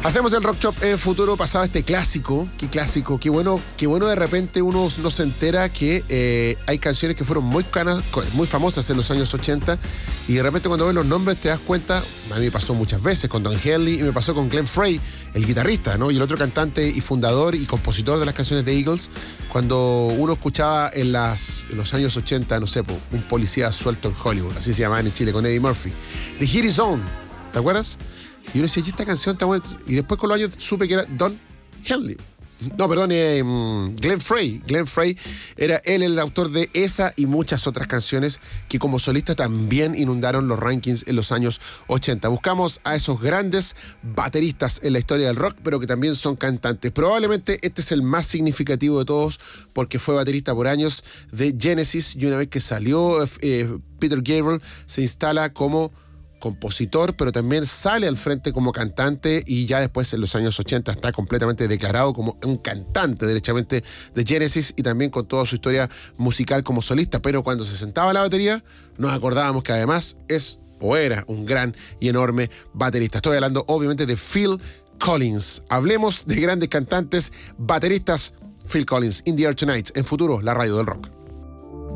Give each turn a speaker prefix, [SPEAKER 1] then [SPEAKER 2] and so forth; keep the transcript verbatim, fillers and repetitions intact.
[SPEAKER 1] Hacemos el Rock Shop en Futuro pasado este clásico. Qué clásico, qué bueno, qué bueno de repente uno no se entera que eh, hay canciones que fueron muy canas, muy famosas en los años ochenta, y de repente cuando ves los nombres te das cuenta. A mí me pasó muchas veces con Don Henley y me pasó con Glenn Frey, el guitarrista, ¿no? Y el otro cantante y fundador y compositor de las canciones de Eagles. Cuando uno escuchaba en, las, en los años ochenta, no sé, un policía suelto en Hollywood, así se llamaban en Chile, con Eddie Murphy. The Heat Is On, ¿te acuerdas? Y uno decía, ¿y esta canción está buena? Y después con los años supe que era Don Henley. No, perdón, eh, Glenn Frey. Glenn Frey era él el autor de esa y muchas otras canciones que como solista también inundaron los rankings en los años ochenta. Buscamos a esos grandes bateristas en la historia del rock, pero que también son cantantes. Probablemente este es el más significativo de todos porque fue baterista por años de Genesis, y una vez que salió eh, Peter Gabriel se instala como compositor, pero también sale al frente como cantante, y ya después en los años ochenta está completamente declarado como un cantante derechamente de Genesis, y también con toda su historia musical como solista. Pero cuando se sentaba a la batería nos acordábamos que además es o era un gran y enorme baterista. Estoy hablando obviamente de Phil Collins. Hablemos de grandes cantantes, bateristas. Phil Collins, In the Air Tonight, en Futuro, la radio del rock.